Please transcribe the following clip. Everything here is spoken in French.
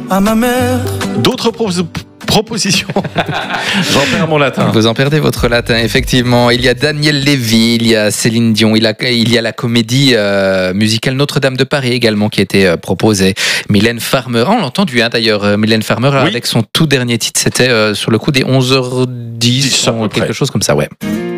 à ma mère. D'autres propositions. J'en perds mon latin. Vous en perdez votre latin, effectivement. Il y a Daniel Lévy, il y a Céline Dion, il y a la comédie musicale Notre-Dame de Paris également qui a été proposée. Mylène Farmer, on l'a entendu d'ailleurs, Mylène Farmer, oui. Avec son tout dernier titre, c'était sur le coup des 11h10, quelque chose comme ça, ouais.